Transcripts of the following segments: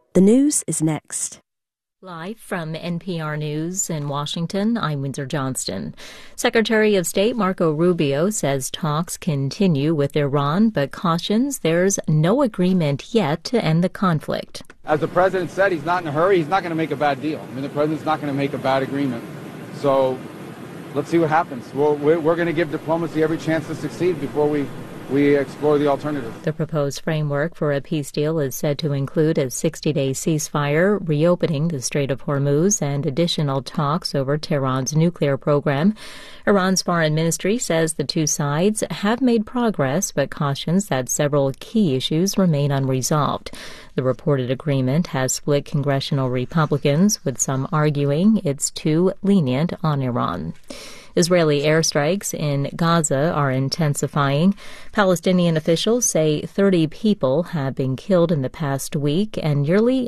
The news is next. Live from NPR News in Washington, I'm Windsor Johnston. Secretary of State Marco Rubio says talks continue with Iran, but cautions there's no agreement yet to end the conflict. As the president said, he's not in a hurry. He's not going to make a bad deal. The president's not going to make a bad agreement. So let's see what happens. We're going to give diplomacy every chance to succeed before we explore the alternative. The proposed framework for a peace deal is said to include a 60-day ceasefire, reopening the Strait of Hormuz, and additional talks over Tehran's nuclear program. Iran's foreign ministry says the two sides have made progress, but cautions that several key issues remain unresolved. The reported agreement has split congressional Republicans, with some arguing it's too lenient on Iran. Israeli airstrikes in Gaza are intensifying. Palestinian officials say 30 people have been killed in the past week and nearly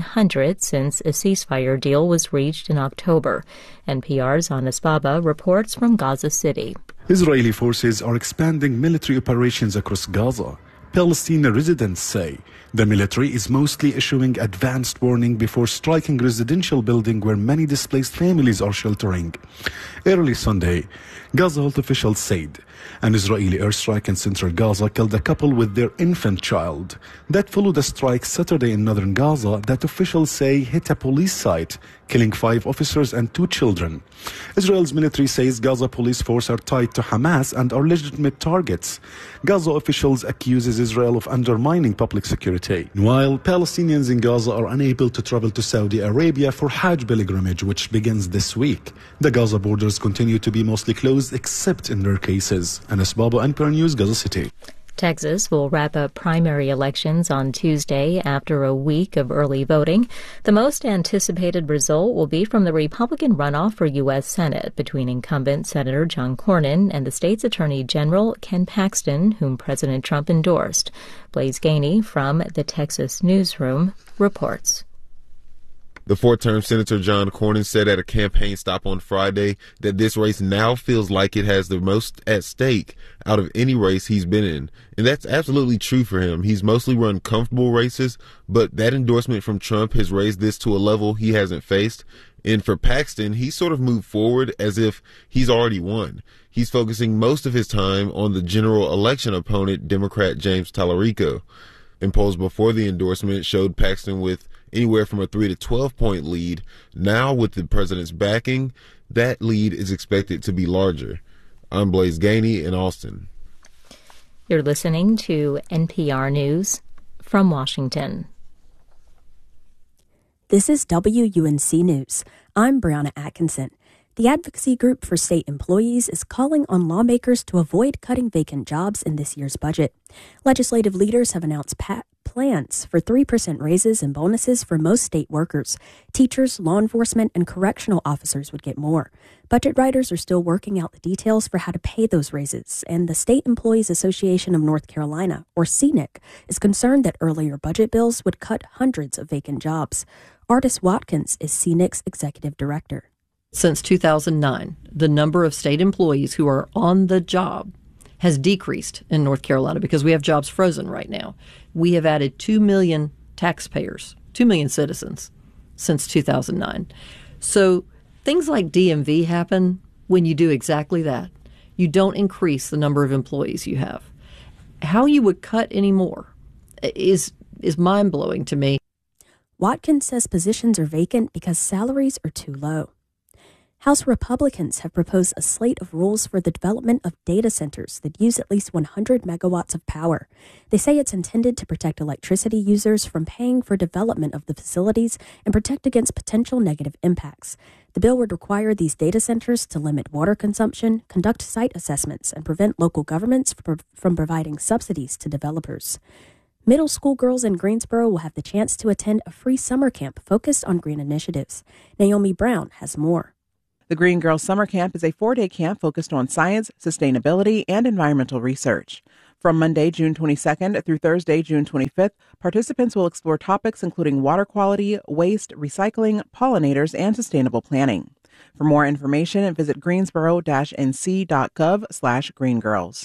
900 since a ceasefire deal was reached in October. NPR's Anas Baba reports from Gaza City. Israeli forces are expanding military operations across Gaza. Palestinian residents say the military is mostly issuing advanced warning before striking residential building where many displaced families are sheltering. Early Sunday, Gaza health officials said an Israeli airstrike in central Gaza killed a couple with their infant child. That followed a strike Saturday in northern Gaza that officials say hit a police site, killing 5 officers and 2 children. Israel's military says Gaza police force are tied to Hamas and are legitimate targets. Gaza officials accuses Israel of undermining public security, while Palestinians in Gaza are unable to travel to Saudi Arabia for Hajj pilgrimage, which begins this week. The Gaza borders continue to be mostly closed except in rare cases. Anas Baba, NPR News, Gaza City. Texas will wrap up primary elections on Tuesday after a week of early voting. The most anticipated result will be from the Republican runoff for U.S. Senate between incumbent Senator John Cornyn and the state's Attorney General Ken Paxton, whom President Trump endorsed. Blaise Gainey from the Texas Newsroom reports. The 4-term Senator John Cornyn said at a campaign stop on Friday that this race now feels like it has the most at stake out of any race he's been in. And that's absolutely true for him. He's mostly run comfortable races, but that endorsement from Trump has raised this to a level he hasn't faced. And for Paxton, he sort of moved forward as if he's already won. He's focusing most of his time on the general election opponent, Democrat James Tallarico. And polls before the endorsement showed Paxton with anywhere from a 3 to 12 point lead. Now, with the president's backing, that lead is expected to be larger. I'm Blaise Gainey in Austin. You're listening to NPR News from Washington. This is WUNC News. I'm Brianna Atkinson. The advocacy group for state employees is calling on lawmakers to avoid cutting vacant jobs in this year's budget. Legislative leaders have announced plans for 3% raises and bonuses for most state workers. Teachers, law enforcement, and correctional officers would get more. Budget writers are still working out the details for how to pay those raises, and the State Employees Association of North Carolina, or SENIC, is concerned that earlier budget bills would cut hundreds of vacant jobs. Ardis Watkins is SENIC's executive director. Since 2009, the number of state employees who are on the job has decreased in North Carolina because we have jobs frozen right now. We have added 2 million taxpayers, 2 million citizens since 2009. So things like DMV happen when you do exactly that. You don't increase the number of employees you have. How you would cut any more is mind-blowing to me. Watkins says positions are vacant because salaries are too low. House Republicans have proposed a slate of rules for the development of data centers that use at least 100 megawatts of power. They say it's intended to protect electricity users from paying for development of the facilities and protect against potential negative impacts. The bill would require these data centers to limit water consumption, conduct site assessments, and prevent local governments from providing subsidies to developers. Middle school girls in Greensboro will have the chance to attend a free summer camp focused on green initiatives. Naomi Brown has more. The Green Girls Summer Camp is a 4-day camp focused on science, sustainability, and environmental research. From Monday, June 22nd through Thursday, June 25th, participants will explore topics including water quality, waste, recycling, pollinators, and sustainable planning. For more information, visit greensboro-nc.gov/greengirls.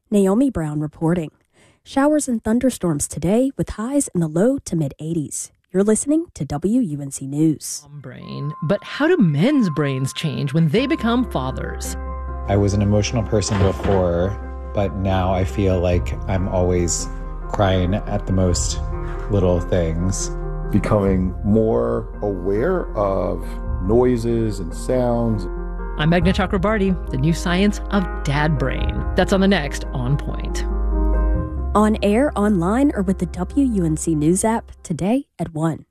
Naomi Brown reporting. Showers and thunderstorms today with highs in the low to mid-80s. You're listening to WUNC News. Brain, but how do men's brains change when they become fathers? I was an emotional person before, but now I feel like I'm always crying at the most little things. Becoming more aware of noises and sounds. I'm Meghna Chakrabarty, the new science of dad brain. That's on the next On Point. On air, online, or with the WUNC News app today at 1.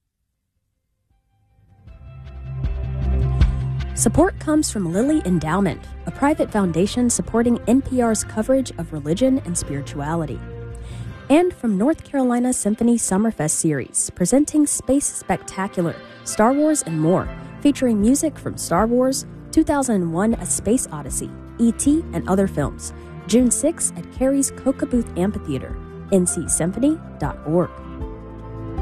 Support comes from Lilly Endowment, a private foundation supporting NPR's coverage of religion and spirituality. And from North Carolina Symphony Summerfest Series, presenting Space Spectacular, Star Wars and More, featuring music from Star Wars, 2001 A Space Odyssey, E.T., and other films. June 6 at Carey's Coca Booth Amphitheater, ncsymphony.org.